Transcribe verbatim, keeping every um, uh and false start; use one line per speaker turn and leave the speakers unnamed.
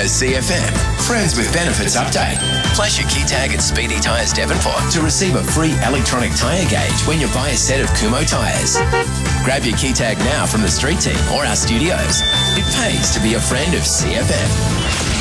A C F M Friends with Benefits update. Flash your key tag at Speedy Tyres Devonport to receive a free electronic tyre gauge when you buy a set of Kumho tyres. Grab your key tag now from the street team or our studios. It pays to be a friend of C F M.